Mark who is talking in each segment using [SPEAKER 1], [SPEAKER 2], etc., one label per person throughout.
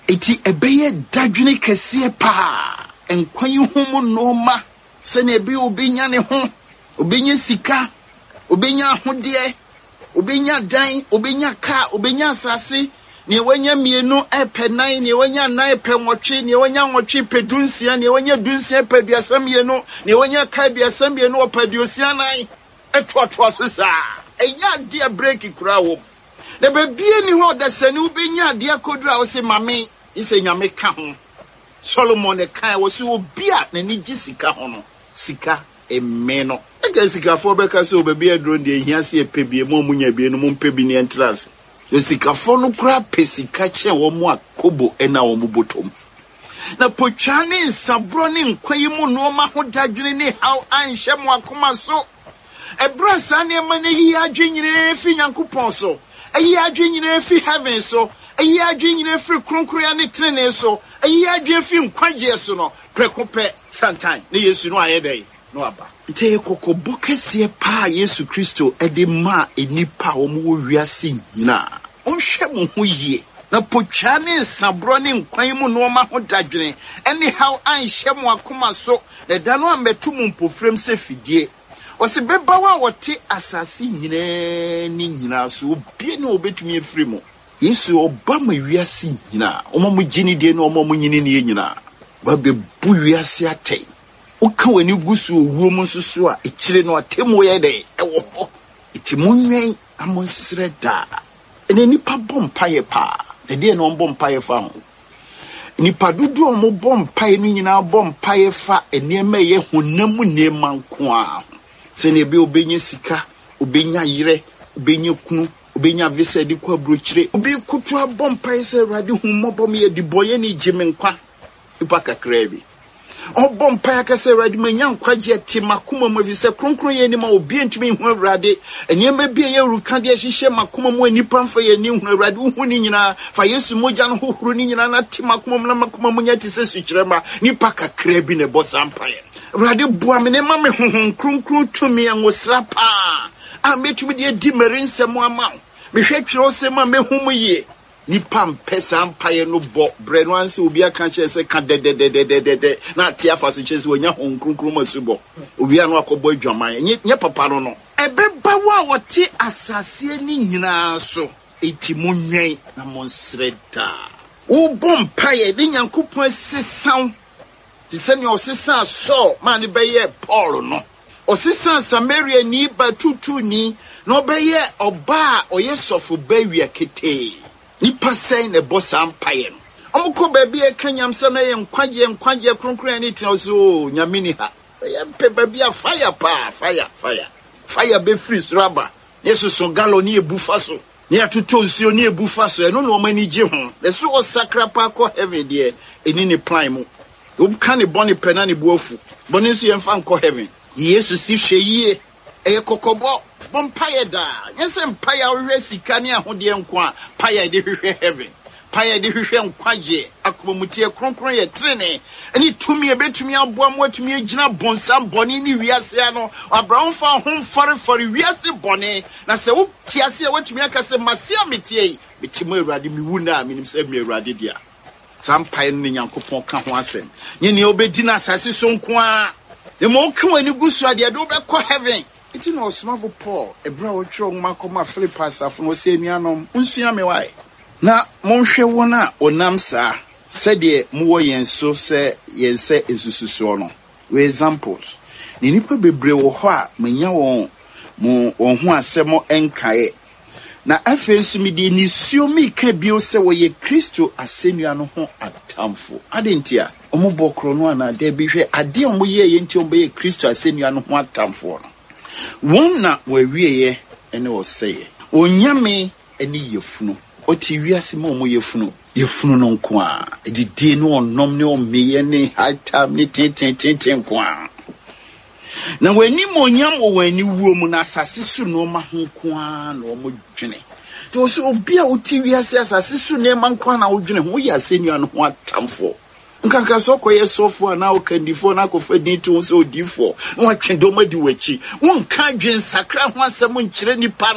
[SPEAKER 1] eti ebeye dadwene kese pa enkwan yi ho no ma se na ebe obenya ne ho obenya sika obenya ahode obenya dan obenya ka obenya asase ne wanya mienu epenan ne wanya nan epenwotwe ne wanya nwotwe pedunsia ne wanya dunsia peduasam yenu ne wanya ka duasam yenu opeduosia nan etoto so sa enya de break kura wo na bebie ni ho da sane ubenya de akodura wo se mame ise nyame ka ho Solomon e kan wo se obi a na ni gisika ho no sika emeno eka sika fo be ka se obebi adro de ehia se epebie mo munya bie no mo mpebi ne entrance sika fo no kura pesika che wo mo akobo ena wo mo botom na pochane sabro ne nkwayi mu no ma ho dadwene ne how anhye mo akoma so ebra sane ma ne yi adwenyire fi Nyankopon so ayi adwenyire fi heaven so ayi adwenyire fi kronkroya ne trene so ayi adwe fi nkwaje so no prekope santan ne Yesu no ayedai no aba nte kokobo kese pa Yesu Kristo ede ma enipa wo mo wiase nyina onhwe mo ho yie na pochane sabro ne nkwan mu no ma ho dadwene anyhow anhye mo akoma so na da no ametu mu mpofrem se fidie Ose beba wa wote asasi nyina so obie ne obetumi afiri mo Yesu oba ma wiase nyina omo gini de no omo nyini ne nyina ba bebu wiase atei uka wani gusu owuo mu susu a ekire no atemu ye de ewo ho etimunwen amonsre da ene nipa bompaye pa ne de no bompaye fa ho nipa dudu omo bompaye ni nyina bompaye fa enema ye honam nema nko a se ne be obenya sika obenya yire obenya kunu obenya visa di kwa brochire obi kutu abompaye se rade humobom ye di boye ni jimenkwa ipa kakrabi obompaye ka se rade manya nkwaje timakuma mu visa kronkron ye ni ma obi entumi hu rade enema bia ye ruka de hihye makuma mu anipa mfa ye ni hu rade hu ni nyina fa Yesu moja no hohoro ni nyina na timakuma mu na makuma mu nya tise sukyerema nipa kakrabi ne bosampaye Rade buamene ma me honhon kronkron tumi angosra pa a metumi de di merinsem ama me hwetwere osem a mehum ye nipa mpesa ampaye no bo bre no anse obi aka che se ka de na tia fa so che se wonya hon kronkron masubo obi anu akobo adwaman nye papa no ebeba wa wote asase ni nyina so etimunwen na monsreda wo bompaye de Nyankopon sesan Tisani osisa so mani beye Paul no osisa Samaria ni batutu ni no beye oba oyesofo bawia kete ni pasai ne bossa ampaye no omko baby e kanyam se na ye nkwaje kronkron ni tina so nyamini ha ye pe baby a fire be free rubber yesu so galo ni ebufa so ni atuto nsuo ni ebufa so eno no mani je ho le so osakrapa ko heaven de eni ni plan mu Ubkani boni penani buofu. Bonisu yemfa nko heaven. Yesu si hweye eye kokobo bompaye da. Yense mpaye ahwe sikani ahode nkwa paye de hwehwe heaven. Paye de hwehwe nkwaje akomutie kronkron ye trene. Eni tumi ebetumi aboa mo atumi agina bonsam boni ni wiase ano. Abraham fa hom fare wiase boni na se utiase watumi akase masia metie. Metimo Awurade miwu na minim se me Awurade dia. Sampaye ni Nyankopon ka ho asem nyene obedi na asase so nko a de mo ka wani gusu ade do be ko heaven iti no smavo Paul ebra wo twro ngma koma Philippus afo no se nuanom unsua me wae na monhwe wona onam sa se de mo wo yenso se yense esususo no we examples ni nipa bebre wo ho a manya won ho asemo enkae na afensu mi de nisio mi ka bio se wo ye Kristo asenua no ho atamfo adentia omobokro no ana de bi hwe ade omo ye nti omo ye Kristo asenua no ho atamfo no wonna wawieye ene wo seye onyame eni yefunu oti wiase ma omo yefunu no nko a edide no onom ne omeye ne hatam ne tenten nko a na wani monyam o wani wuo mu na asase su no ma ho kwa na o mo dwene to so obi a oti wiase asase su ne ma kwa na o dwene ho ya senua no ho atamfo nkanka so koye sofo na o kandifo na ko fadi to so odifo na watwe do madi wachi won ka dwen sakra ho asem nkyere nipa no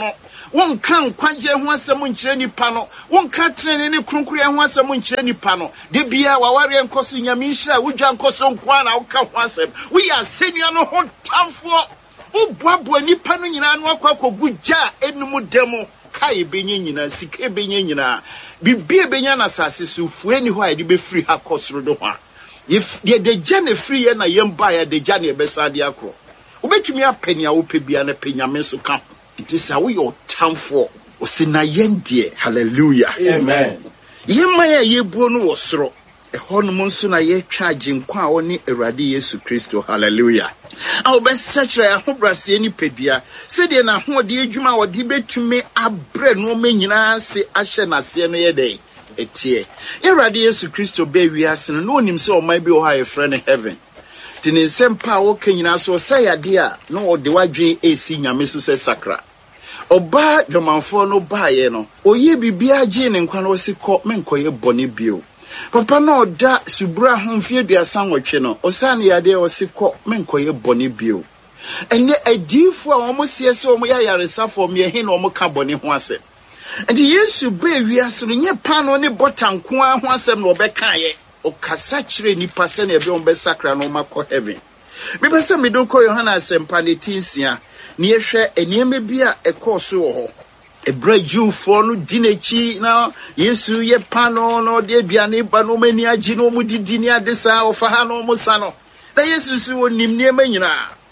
[SPEAKER 1] Won kan kwagye ho asɛm nkyerɛ nipa no. Won ka trene ne kronkron ho asɛm nkyerɛ nipa no. De bia waware nkoso nyame nhyira wudwa nkoso nkwa na woka ho asɛm. We are senior no ho tamfo. Ubuabu nipa no nyina no akwakogu gya enum demo. Kai benye nyina sike benye nyina. Bibie benya na sase so fue ni ho a de be free ha kosoro do ho. If the jane free na yemba ya de jane ebesa de akro. Obetumi apenia wo pebia na penyame so ka. It is how your tamfo osina yendie. Hallelujah.
[SPEAKER 2] Amen.
[SPEAKER 1] Yemma ya yebuo no wosoro. Ehonum nso na ye charge nkwa a woni Awurade Yesu Kristo. Hallelujah. Awo be sechre ahobrase ni pedua. Se de na ho de adwuma wodi betumi abre no manyina se ahye nase no ye dey. Etie. Awurade Yesu Kristo be wiase no onim se o man bi o ha efre ne heaven. Tini sempa wo kanyina so sayade a no de wadwen esi nyame so se sakra. Oba dwomanfo no baaye no oye bibia gye ne nkwa no sikọ menkoye bone bio. Papa no da subra homfie duasa nwotwe no osane yade osikọ menkoye bone bio. Ene adifo a omo siese omo ya yaresafo me he na omo ka bone ho asem. Enti Yesu be wiase no nye pano ne botanko a ho asem no obekaye. Okasa kire nipa se na ebe ombe sakra no makọ heaven. Me pese me do ko Yohana asempa ne tinsia ne yehwe enieme bia ekoso wo ho. Ebra Jewfo no dinechi na Yesu ye pano no de aduane ba no mani agi no mu didi ni adesa ofa ha no mu sa no. Na Yesu su wonim niema nyina.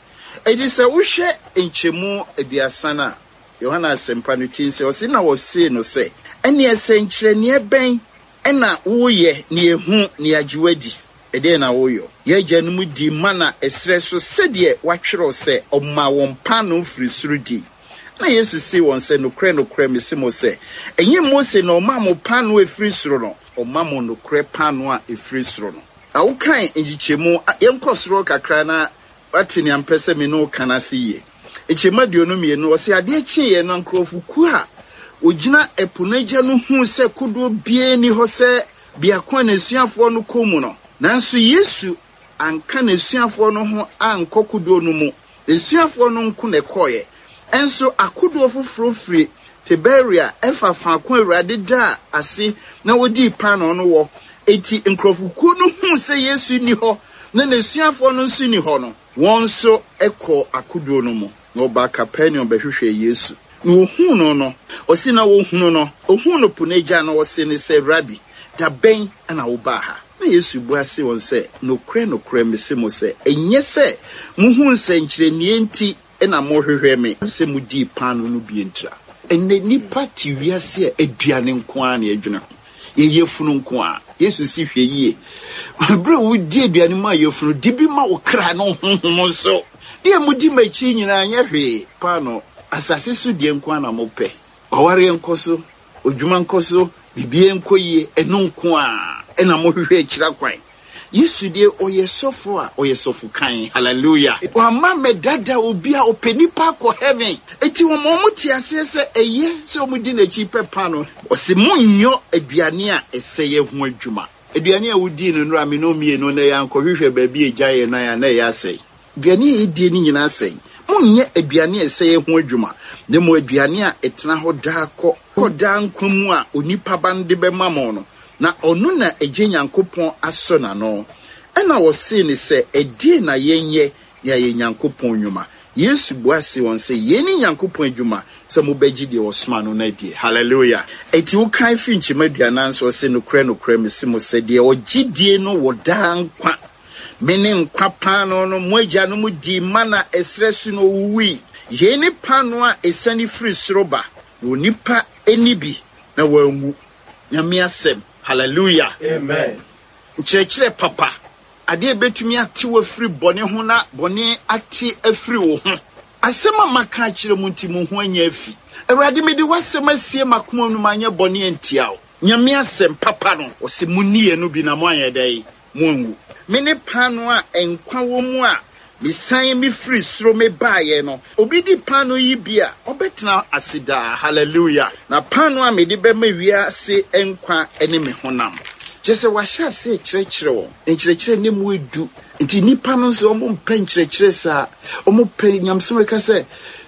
[SPEAKER 1] Edi se wo hwe enchemu aduasa na Yohana asempa no tinsia o se na wo se no se ene esenkyere ne ben ena wo ye ne ehu ne agiwadi ede na wo yo ye gyanum di mana esre so sede watwero se omma won pano firi surudi na Yesu si won se nokre mesimo se enye Mose na omma mo pano efiri suro no omma mo nokre pano a efiri suro no awukan enjichemu yenkosoro kakra na watini ampese me no kanase ye echema duonu mienu o se ade achi ye no nkrofuku a ogina epunaja no hu se kudo bie ni ho se biakwa na suafo no komu no nanso Yesu anka na suafo no ho ankokudo no mu suafo no nko na koye enso akudo foforo firi Tiberia efafa kwa Awurade da ase na wodi pano no wo eti nkrofuku no hu se Yesu ni ho na suafo no nso ni ho no wonso ekọ akudo no mu no ba Capernaum behwehwe Yesu no hunu no osina wo hunu no ohunu puneja no wose ne se Rabbi da ben ana wo ba ha na Yesu bu ase won se nokre mesemo se enye se muhu nsenkyere nie nti ena mo hwehwe me se mudi pano no bi entra enne nipa ti wiase aduane nko a na adwene ye yefunu nko a Yesu si hwe yie bro wudi aduane ma yefunu dibi ma wo kra no honhom so de mudi machi nyina anya hwe pano asase su die nko na mope oware nkoso odwuma nkoso bibie nkoye enu nko a ena mo hwehwe akira kwan Yesu die oyesofo a oyesofu kan. Hallelujah. Wa ma medada obi a openipa ko heaven eti wo mo tiase se eye se o mudi na chi pepa no o se munyo aduane a eseye ho adwuma aduane a wodi no nura me no mie no na ya nko hwehwe ba bi ejaye na ya na ya sei aduane e die ni nyina sei munye aduane eseye ho adwuma ne mo aduane a etena ho da ko da nkwamu a onipa bande be mamo no na onu na eje Nyankopon aso na no ena wo se ni se edi na yenye ya Nyankopon nwuma Yesu buase won se yeni Nyankopon adwuma se mo beji de osma no na die. Hallelujah. Eti wo kan fi nchimedua nan so se nokre mesimo se de ogidie no wo dan kwa mene nkwa pano no moagya no mu di mana esresu no wuwi yeni pano a esani free sroba no nipa enibi na wanwu nyame asem. Hallelujah.
[SPEAKER 2] Amen.
[SPEAKER 1] Nkyerɛkyerɛ papa ade betumi ate wo free bone ho na bone ate afiri wo ho asema maka kyerɛ mu nti mu ho anya afi Awurade me de wasema sie makoma no manya bone antia wo nyame asem papa no wo se munnie no bi na mo anya dai mo anwu me ne pano a enkwa wo mu a misan mi free sro me baaye no obi di pano yi bia obetena asida. Hallelujah. Na pano a me de be ma wia se enkwa ene me honam jese wa sha se kyerɛkyerɛ wo nkyerɛkyerɛ ne mu edu nti nipa no so omo mpa nkyerɛkyerɛ sa omo pɛ nyamsem ka se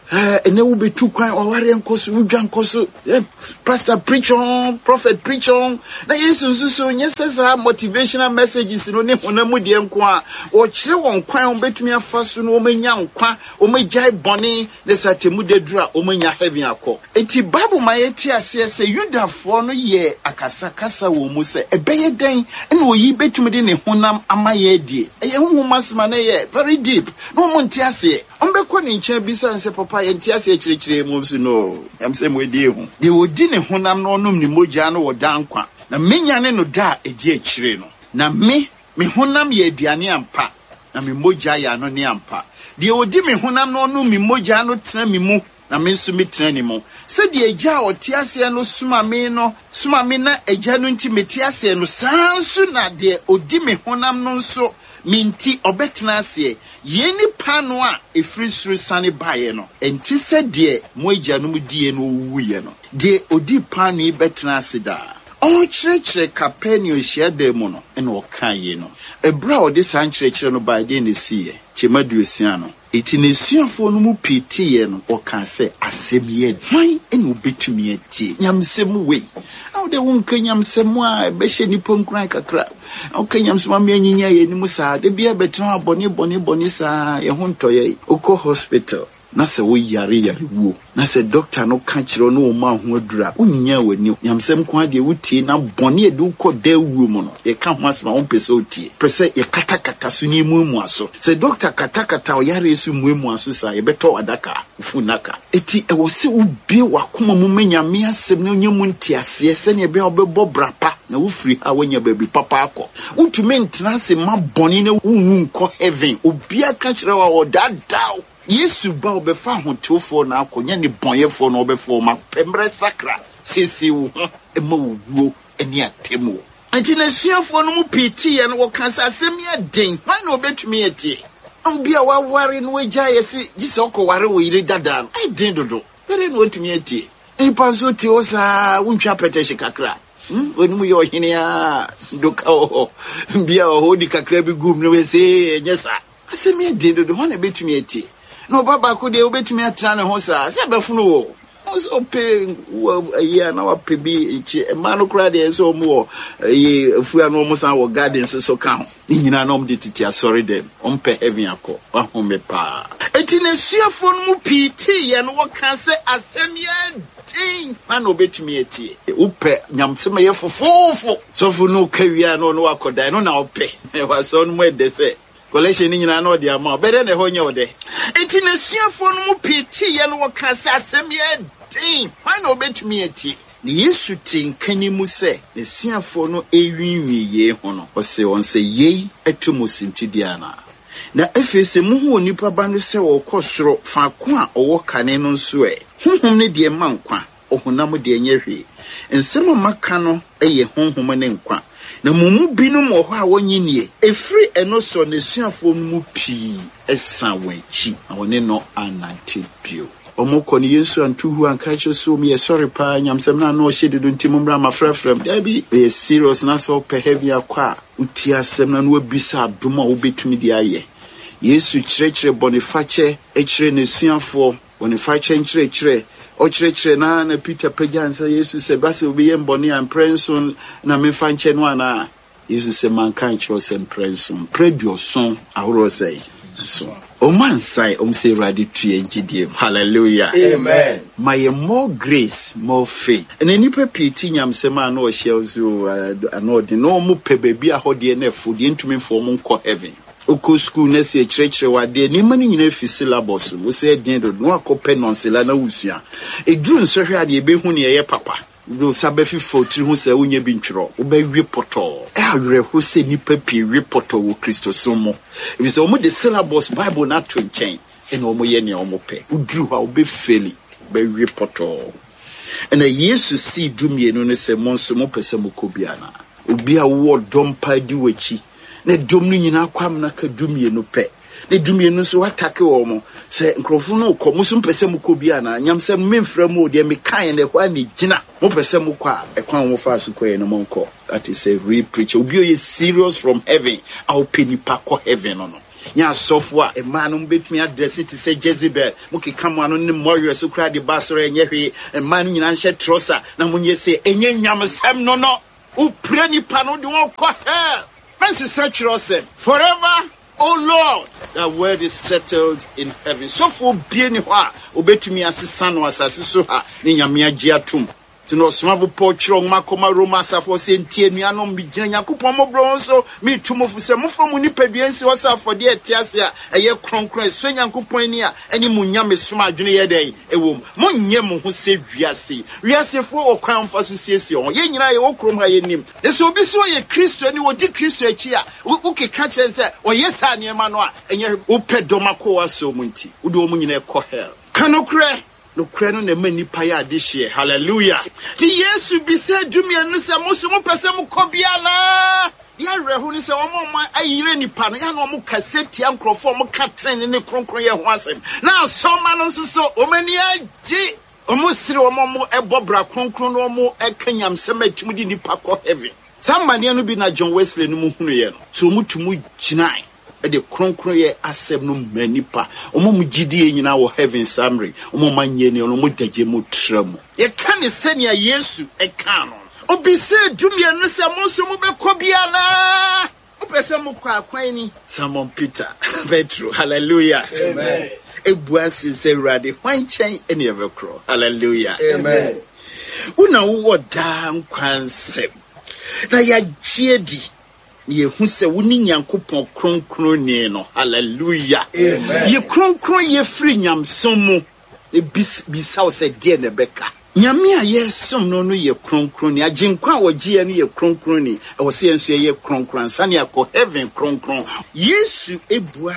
[SPEAKER 1] ene wo betu kwan oware nkoso wudwa nkoso pastor preach on prophet preach on na yesu so nyesesa motivational messages no ne honamu de nko a o kire won kwan obetumi afaso no o manya nkwa o magyai bone ne satemu de dura o manya heaven akọ enti bible ma yeti ase se yudafo no ye akasa kasa wo mu se ebeye den ene oyi betumi de ne honam amaye die eye honhom asema na ye very deep no mo nti ase ombekọ ne nche bisa nse papa ye nti ase chirechire mu so no am se mo die hu de odi ne honam no onum ni mogya no wodankwa na menya ne no da edi achire no na me honam ye aduane ampa na me mogya ya no ne ampa de odi me honam no onum me mogya no tena me mu na me nso metena ni mu se de agya otiase no suma me na agya no nti metiase no sansu na de odi me honam no nso minti obetena ase ye ni pano a efiri suru sane bae no enti se de mo agya no mu die no wuye no de odi pano yi betena ase da o chirechire Capernaum hia mu no ene o kan ye no ebra o de san chirechire no bae de ne siye chemaduosia no eti ne suafo no mu pitiye no o kan se asemiye hwan ene obetumi atie nyamsem we aw de won kan nyamsem a be hye ni ponkran kakra aw kan nyamsem a me nyinya ye ni musa de bia betena abone sa ye ho ntoye okọ hospital na se wo yare wo na se doctor no ka kire no ma ho adura onyinya wani nyamsem kwa de wutie na bone e de ukọ da wuo mu no ye ka ho asema won pese otie pese ye katakata so ni mu aso se doctor katakata o yare su mu aso sa ye beto adaka funaka eti e wo se ubie wakoma mu manyame asem na onyamu ntiase se ne be obebo brapa na wo free ha wanya baby papa akọ utumi ntena se ma bone na wunwu nkọ heaven obia ka kire wa odadaw Yesu ba obefa hotofo na akonya ne bonyefo na obefo ma pembre sakra sisi wo ema wuo eni atemu anti na suafo no mu piti ye no wo kansa asem ya den why na obetumi etie obia wa ware no agya yesi gise okoware wo yire dada no ai den dodo bere no otumi etie ipanso ti osa wuntwa peteshi kakra wonu yo hine a doka o bia o hodi kakra bi gum no we se nyesa asem ya den dodo why na betumi etie no baba ko de obetumi atra ne ho sa se befunu wo so pe ya na wa pe bi chi e ma no kra de so mo ye afua no mo san wo garden so ka ho nyina na om de titi asori dem om pe heaven akọ wa ho me pa eti ne suafo no mu piti ye no wo kan se asem ye tin ma no betumi etie upe nyamsema ye fofofo so fu no kawia no wakoda no na ope wa so no mo de se collection ni nyina na odi ama bere na ho nya ode enti na suafo no mu piti ye no woka se asem ye din why na obetumi ati ni Yesu tinkani mu se ne suafo no ewinwi ye ho no o se won se ye atomusinti diana na efese mu hu onipa ba no se wo kosoro fa ko a owo kane no nso honhom ne de mankwa ohunam de nyehwe nsema maka no eye honhom ne nkwa na mumu binu mo ho a wonyinie efri eno so ne suafo mu pii esa wanchi na woni no anante bio omoko ni Yesu antuhu ankacho so me sorry pa nyamsem na no hyededo ntimumra mafrafram da bi be serious na so pe heavy akwa uti asem na no abisa adoma obetumi di aye Yesu chirechire bonifache echire ne suafo bonifache chirechire o chirechire na Peter pejansa Yesu se basi obi yemboni an prenson na mefa nche no ana Yesu se mankan chiro se prenson predio son ahoro sei so o man sai say ready to engidie hallelujah
[SPEAKER 2] amen
[SPEAKER 1] my more grace more faith and any peti nyamsema na o hye so anodi no mo pe baby ahode na afodi ntumi for mo nko heaven oko school na se chirechire wade ni mani nyina fi syllabus wo se den do no akope nonsela na wusua eduru nsohwe ade ebe hu ne ye papa do sabefi fotri hu se wonye bi ntwero wo ba wi poto awre hu se ni papi wi poto wo Kristo somo if so mo the syllabus bible na to nchen en omo ye ne omo pe uduru ha wo be feli ba wi poto and Jesus see dumie no ne se monso mo pese mo kobiana obi a wo dompa di wachi ne dom no nyina kwam na ka dumie no pe ne dumie no so atake wo mo se nkrofo no ko mo so pese mo kobiana nyamsem memfra mo de me kan ne kwa ne gina mo pese mo kwa ekwan mo fa so kwa no mo nko that is a real preacher obi o ye serious from heaven au penipa ko heaven no nya sofo a man no betumi address it say Jezebel muke kama no ne warrior so kra de basore enye hwe man nyina nhye trosa na munye say enye nyamsem no upre nipa no de won kɔ hell fancy search yourself forever. Oh Lord, that word is settled in heaven. So for being hwa obetumi asesa no asase so ha ne nyame agye atum. Tino smavo pochro makoma Roma safo se ntie nuanom bi gina Yakopon mobro so me tumofo se mofo mu nipaduansi wasafo de atiase a eye kronkron so Yakopon ni a eni munyame soma adwene ye den ewom monye mo ho se wiase fo okwan fa so siesie ho ye nyina ye wokrom ha ye nim eso obi so ye Kristo ni wodi Kristo achi a ukeka chen se oye sa ne ma no a enye upedoma ko waso mu nti wode o mu nyina ekɔ hell kanokre no kreno ne mani paya adihye hallelujah ti Yesu bi se dumia no se moso mo pese mo kobia na ya rehu ni se wo mo ayire nipa no ya no mo kaseti ankrofo mo ka tren ne kronkron ye ho asem na soma no so o mani agi o mo sire o mo ebobra kronkron no mo ekanyam sem atum di nipa ko heaven samane no bi na John Wesley no mu hunu ye no so mo tumu ginai de kronkron ye asem no manipa omo mugidie nyina wo heaven summary omo manye ne no mo dagye mo tramu ye kan senia Yesu e kan no obi se dumie no se mo so mo be kobia na opese mo kwa kwan ni Simon Peter Petro hallelujah amen ebuasi se rade hwan chen ene evekro hallelujah amen una wo dan kwansem na ya giedi ye hu se woni Nyankopon kronkron ni no hallelujah amen ye kronkron ye free nyamsom mu e bisaw se de ne beka nyame a ye som no ye kronkron ni aginkwa a wogie no ye kronkron ni e wo se enso ye kronkron sane akọ heaven kronkron Yesu ebua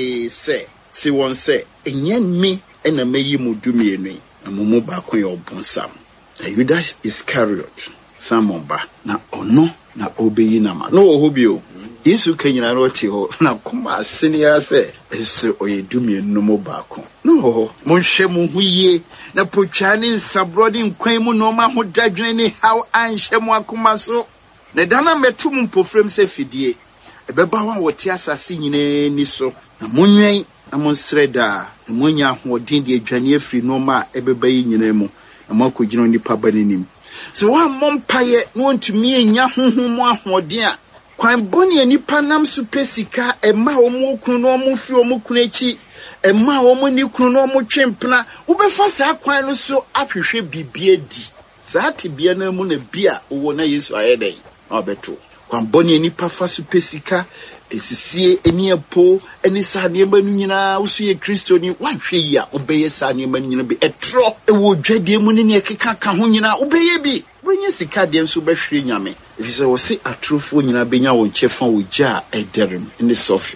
[SPEAKER 1] se won se enye me na meyi mu dumienu na mumu ba ko ye obonsam Judas Iscariot Simon ba na ono na obeyi na ma no ohobio Yesu kanyina no ti ho na kuma asene ya se eso oyedumie no mo baako no mo hwe mo huye na potwane nsabrodi nkwan mu no ma ho dadwene ni how anhwe mo akoma so na dana metu mo mpofrem se fidie ebeba wa wote asase nyina ni so na monwen na monsreda na monya ho den de adwane afri no ma ebeba yi nyina mu na makogino nipa banenim so wa mompaye no ntumi enya honhom ahoden a kwan boni nipa nam so pesika ema omo okunu no omo fi omo kunu echi ema omo ni kunu no omo twempena wo befa sa kwan no so ahwehwe bibie di saa tibia na mu na bia wo na Yesu ayedai obeto kwan boni nipa fa so pesika esisie eni epo eni sa ne ma nu nyina wo so ye Kristo ni wahwe ya obeye sa ne ma nu nyina bi etro ewo dwade mu ne ekeka ka ho nyina obeye bi wenye sika de nso behwere nyame ifise wo se atrofo nyina benya wo nchefa wo gya ederem in the sofi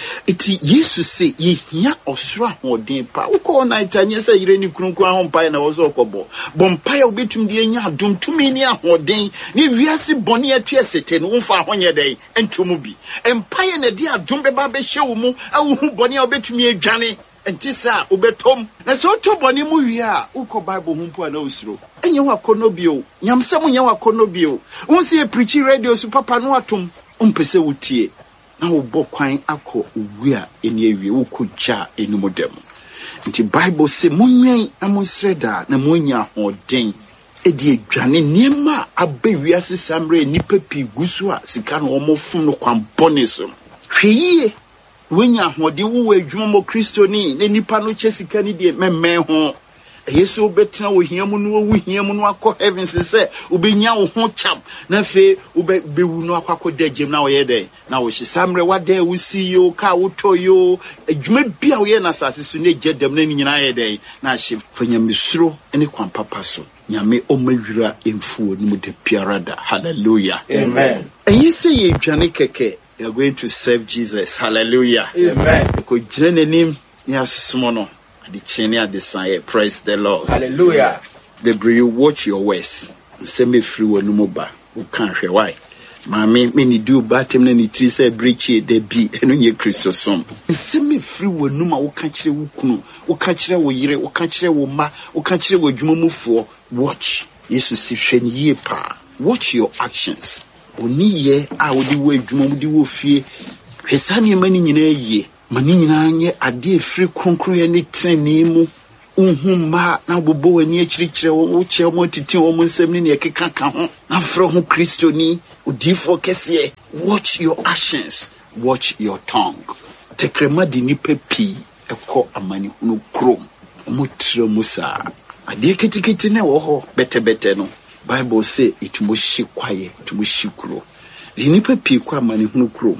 [SPEAKER 1] iti Yesu se ye hia osoro ahoden pa uko na itanye se yire ni krunku ahompa na wo so okobo bompa ya obetum de nya adom tumi ni ahoden ni wiase bone atuesete no mfa ahonye den entomu bi empire na de adom beba be hye wo mu awuhu bone obetumi adwane entisa ubetom na so to bone mu wi a uko Bible humpo na usuro enye wa konobio nyamsem nya wa konobio unse preach radio su papa no atom umpese wutie na wo bokwan akọ owu a eni awie wo kogya enumodem nti Bible se monwen amonsreda na monya hoden edi adwane niema abawiase samre nipa pi gusu a sika no wo fom no kwan bone so hweyie wonya hoden wo adwuma mo Kristo ni ne nipa no chesika ni de memme ho Yesu obetena wo hiamu no wo hiamu no akọ heaven se obenya wo ho cham na fe obewu no akọ dagem na wo ye den na wo hyesamre wada wo si yo ka wo toyo adwuma bia wo ye na sase so ne gedem na nyina ye den na hye fanyamesuro ene kwan papa so nyame omawira emfuo ni mu de piarada hallelujah amen and you say ye dwane keke you are going to serve Jesus hallelujah amen ko jire nanim ya sumono the chene at the sign praise the Lord
[SPEAKER 2] hallelujah
[SPEAKER 1] the bring you watch your words say me free wo no ba wo kan hwe why mama me ni do batem na ni tri say breach de bi eno nye Kristo som say me free wo no ma wo ka kire wo kunu wo ka kire wo yire wo ka kire wo ma wo ka kire wo dwumamufo watch Jesus si hwe ni ye pa watch your actions oni ye a wo di wo adwuma wo di wo fie hwesa ne mani nyina ye Mani nyina nye ade free konkro ne treni mu. Unhumma na bobo wani akirikyire wo che wo titi wo nsem ne ekeka ka ho. Na fro ho Kristo ni odifo kese. Watch your actions, watch your tongue. Tekrema di nipa pi ekọ amani hunu krom. Omutre musa. Ade ketiketi na wo ho bete no. Bible say it must shi kwaye, it must shi kuro. Di nipa pi kwa amani hunu krom.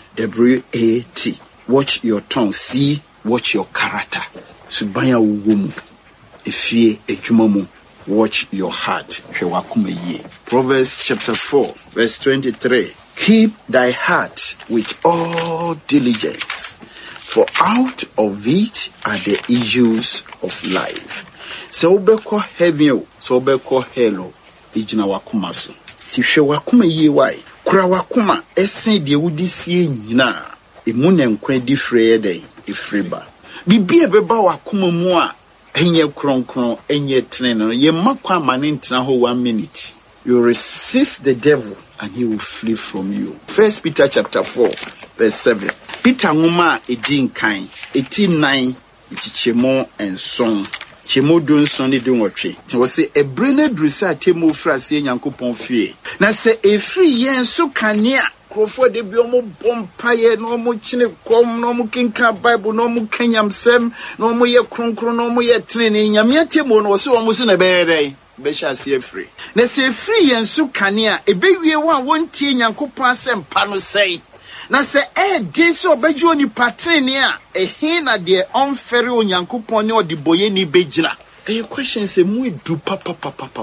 [SPEAKER 1] WAT. Watch your tongue, see, watch your character. Subanya wumu. Efie ejumamu. Watch your heart. Proverbs chapter 4, verse 23. Keep thy heart with all diligence, for out of it are the issues of life. So beko heaven, so beko hello, ijina wakuma so. Tifhe wakuma ye wai. Kura wakuma, esen de wudi siye nyina. Emune nkwe di freye dey, ifreba. Bibi ebeba wakuma mua, enye kron, enye treno, ye makwa mani ntina ho 1 minute. You resist the devil and he will flee from you. 1 Peter chapter 4, verse 7. Peter nguma edin kan, 89, chemo and song. Chemo dun son edin wotwe. Wo se ebrene drusa temo frase Nyankopon fie. Na se efri yen so kanea krofo de bi omo bompaye no omo chine kom no omo kinka Bible no omo kanyamsem no omo ye kronkron no omo ye trene nyame atemo no wo se omo se na beere besha se efri. Na se efri yen so kanea ebewie wa wontie Nyankopon asem pa no sei. Na se de so obeju oni patrene a ehe na de onfere Onyankopon ne odiboye ni begyina. A question say mu du papa.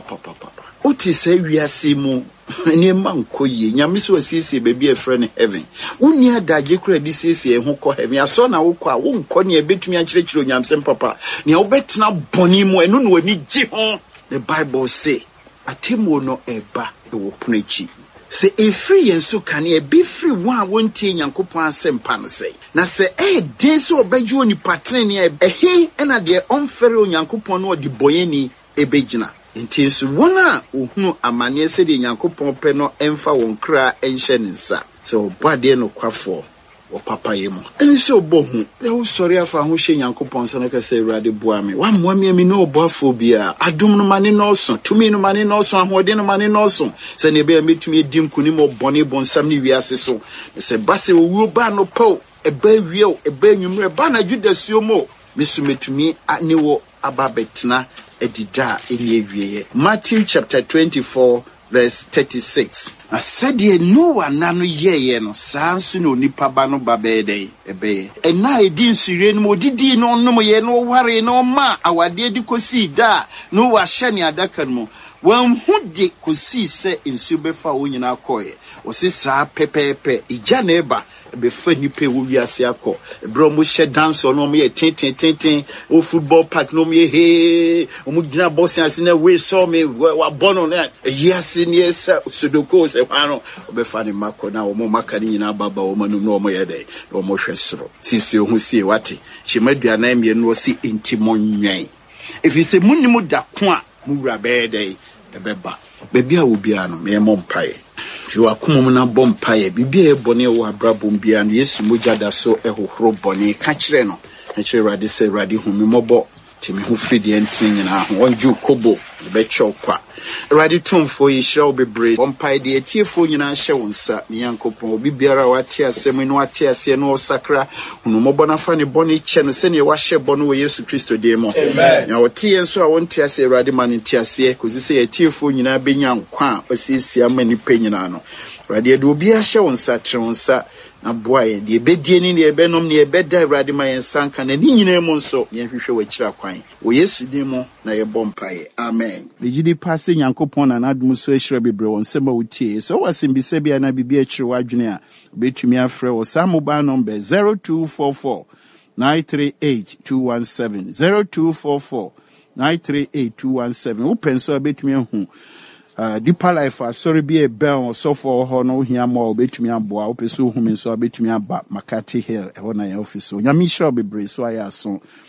[SPEAKER 1] Oti say wiase mu ene mankoye nyame so asiesie baby e friend heaven. Uni adaje kura di siesie ho ko heaven. Aso na wo ko a wo nko ne betumi akyerɛkyerɛ onyamsem papa. Ne wo betena boni mu enu no ani gi ho. The Bible say atemo no eba e wo ponachi. Se efri yen so kane e be free one wontie Nyankopon asɛmpa no sei. Na se den so obeju oni patrene ehe na de onfere Onyankopon no de boyeni ebegyina. Nti so wona ohunu amane se de Nyankopon pe no emfa won kra enhye ne nsa. Se obade no kwafo wo papa yemu. Eni se obohu e wo sori afa ho hye Nyankopon se na ka se Awurade boa me. Wa moa me no oboafo bia adom no mane no so, tumi no mane no so, ahode no mane no so. Se ne be metumi edi nkuni mo bone bonsam ne wiase so. Se base wo ba no po eba wieo eba nwumre ba na judasuo mo mesu metumi ne wo ababetena edida eni ewieye. Matthew chapter 24 verse 36. I said ye Noah nano ye no sansu no nipa ba no babede ebe. And na edin sire no didi no no ye no ware no ma awade di kosi da no wa hye ne adaka no. Wan hu de kosi se nsu befa wo nyina koye. O se sa pepepe ija na eba be fa nipa wo wiase akọ ebro mo hye dance no mo ye tin o football park no mo ye he o mo gina boss ase na we saw me wa bono na yase ne esa sodoko se hwano o be fa ne makọ na o mo maka ni nyina baba o manu no mo ye dey o mo hwe soro sisi o hu sie wate chimaduana me no si entimo nwan if se munnimu da ko a mu wura be dey ebeba baby a wo bia no me mo mpae fi wakomom na bompae bibia e bone wo abrabom bia no Yesu mogya da so ehohoro bone ka kire no na kire Awurade se Awurade hu me mobo timi hu free de entin nyina ho onju kobo be chokwa Awurade tumfo yi hira obebre bompae de etiefo nyina hye wonsa ne Yankopon obi biara wate asem no wate ase no osakra hunu mobo na fa ne bone che no se ne wa hye bone wo Yesu Kristo de mo amen na wote enso a wonte ase Awurade ma ne tie ase kozi se etiefo nyina benya nkwa a osiesie amani pe nyina no Awurade de obi ahye wonsa tre wonsa na boaye de bedie ni de benom ne beda Awurade ma yensanka na ni nyina mu nso ne hwehwe wachira kwan wo Yesu de mo na ye bompae amen de gidi passe Nyankopon na nadum so ahira bebre won sema wutie so wasimbise bia na bibia akire wadwene a betumi afrɛ wo sa mobile number 0244 938217 0244 938217 upenso betumi hu Deeper Life sorry be a bell so for ho no hia mo betumi aboa opeso hu me so betumi aba Makati Hill e ho na office so nyamishira bebre so aya so